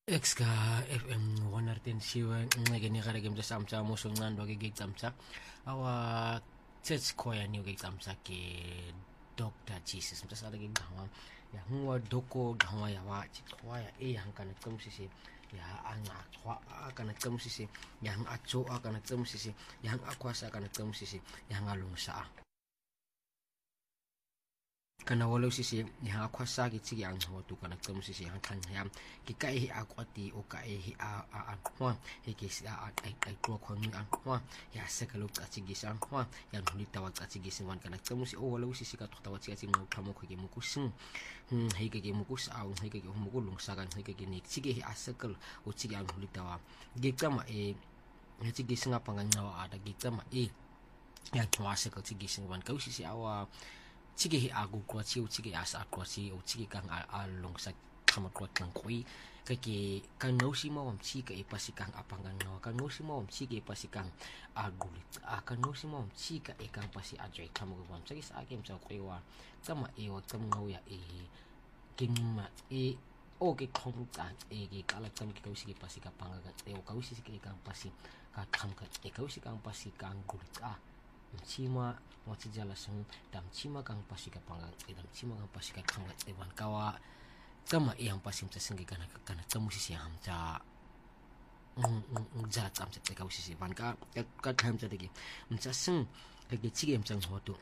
Exka FM 107 ngeke gara game samsa muso ngando ke samsa awa church choir new ke samsa ke Dr. Jesus mtasa lagi gawa ya huwa doko gawa ya wa choir yang kana tsamsisi ya anga kwa kana tsamsisi yang acho kana tsamsisi yang akwasa kana tsamsisi yang alungsa kana walau sisi yang aku rasa gitu yang waktu kana kamu sisi yang kan yang kita aku ati o kai aku hiki keluar kami aku ya sekalu kacik gisang yang nulit tawat kacik gisang kana kamu sisi o walau sisi kata tawat kacik mau kamu kaki mukusing hiki mukus au hiki mukulung sakan hiki ni cigi asekal o cigi yang nulit tawa kita ma cigi gisang apa ngawa ada kita ma yang kuasa kacik gisang wan kau sisi awak Chigi aku kuat o chigi asa kuat o chigi kang along sa kama kuat kang kui kaki kang nausi mo am chigi ipasi kang apangan no kang nausi mo am chigi ipasi kang agulit kang nausi mo am chigi kang pasi ajoy kama kuam chigi sa akim sa kui wa kama wa kama ngau ya kinma oke kong ta kala kami kau sigi pasi ka pangaga kau sigi kang pasi ka kam ka kau sigi kang pasi kang gulit cima mo jala sang dam cima kang pasi ka pangang dam cima kang pasi ka kangat ewan kawa kama yang pasi mta sengge kana kamu sisi hamca jala tam sa kau sisi van ka hamca degi mta seng kage chige mta hoto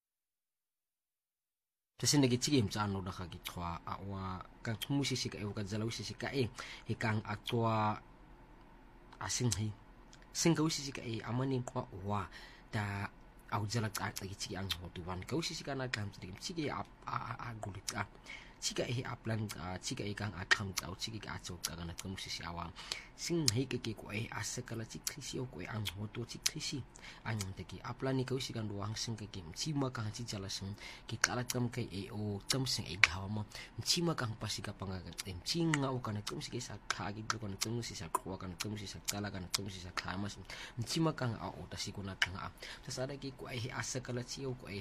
tasin degi chige mta no da kage twa awa kang tumu sisi ka ka jala sisi ka kang atwa asing hi sing kau sisi ka amani wa da au jalak lagi cigi ang hotuan kau sisi kana kam sedikit cigi gulit ciga aplan ciga kang akam tau cigi ka aco kana kamu sisi awam sing ke ko asakala cikrisi o ko ang hotu cikrisi ang teki aplan ni kau sisi kan doang sing ke cima kang ci jala sing ki kala kam kai o tam sing gawama cima kang pasi ka pangaga cinga o kana kamu sisi sa kagi kana kamu sisi sa ko kana kamu sisi sa kala kana kamu sisi sa kamas cima kang o tasi kuna kang tasada ki ko asakala ciu ko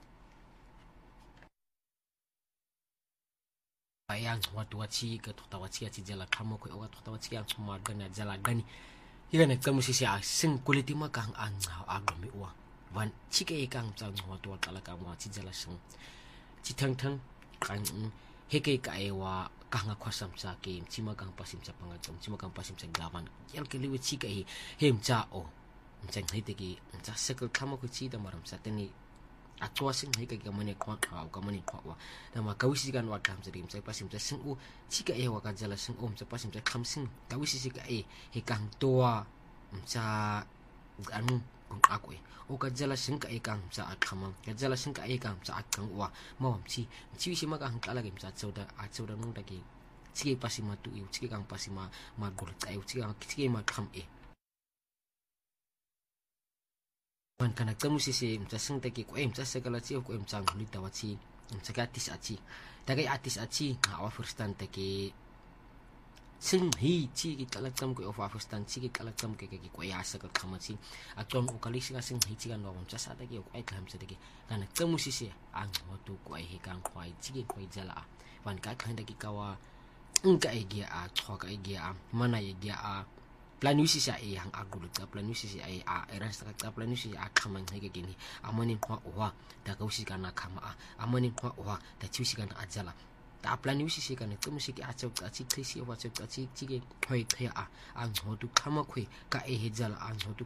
yang watu ke tutawachi ati jala kamo ko tutawachi yang sumagana jala gani yana kamu sisi asing kuliti makang ang agomi wa wan chike kang chang watu kala kamu ati jala sing chitang kan heke ka ewa kanga kwasam sa ke chima kang pasim sa pangajam chima kang pasim sa gawan yang keliwe chike hem cha o chang hiteki cha sekal kamo ko chi da maram sa teni atwa sing hika gamane kwa gamane kwa da ma kawisi kan wa kam sedim sai pasim sa sing u chika wa ka jala sing sa pasim sa kham sing kawisi sika hikang toa sa anu kung ako o ka jala sing ka kang sa akhama ka jala sing ka kang sa akhang wa mawam chi si ma kang kala gim sa chauda nung dagi chike pasima tu chike kang pasima ma gol tai chike ma kham man kana kamu sisi mta sing teki ko mta segala ci ko mta nguli tawaci mta gatis aci tagai atis aci awa firstan teki sing hi ci ki kala kam ko ofa firstan ci ki kala kam ke ko ya sa ka kamaci atom o kali sing hi ci kan no mta sa teki ko kam sa teki kana kamu sisi ang hotu ko kan ko ci ki ko jala wan ka kan teki kawa engka a tsoka mana a planusi sa yang agulut planusi sa eran sa planusi kamang hege gini amanin kwa owa da kausi kana kama amanin kwa owa da ciusi kana ajala da planusi sa kana tumusi ki achau ka ci krisi owa chau ka ci ge khoi khya ang hotu kama khoi ka hejala ang hotu